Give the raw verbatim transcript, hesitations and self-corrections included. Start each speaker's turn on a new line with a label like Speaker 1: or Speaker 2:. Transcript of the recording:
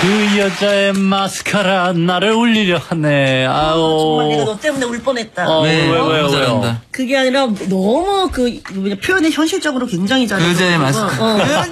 Speaker 1: 그 여자의 마스카라 나를 울리려 하네. 아우.
Speaker 2: 정말 내가 너 때문에 울 뻔했다.
Speaker 1: 어,
Speaker 3: 네,
Speaker 1: 왜요, 왜요,
Speaker 3: 너무
Speaker 1: 왜요?
Speaker 3: 잘한다.
Speaker 2: 그게 아니라 너무 그 뭐냐, 표현이 현실적으로 굉장히 잘해.
Speaker 3: 그 여자의 마스카라.
Speaker 2: 어.